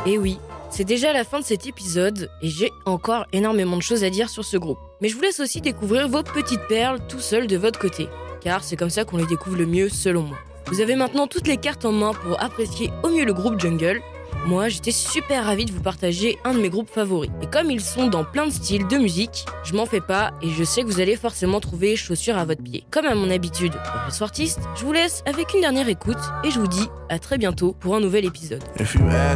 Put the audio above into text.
Et oui, c'est déjà la fin de cet épisode et j'ai encore énormément de choses à dire sur ce groupe. Mais je vous laisse aussi découvrir vos petites perles tout seul de votre côté, car c'est comme ça qu'on les découvre le mieux selon moi. Vous avez maintenant toutes les cartes en main pour apprécier au mieux le groupe Jungle. Moi, j'étais super ravie de vous partager un de mes groupes favoris. Et comme ils sont dans plein de styles de musique, je m'en fais pas et je sais que vous allez forcément trouver chaussures à votre pied. Comme à mon habitude, pour les artistes, je vous laisse avec une dernière écoute et je vous dis à très bientôt pour un nouvel épisode.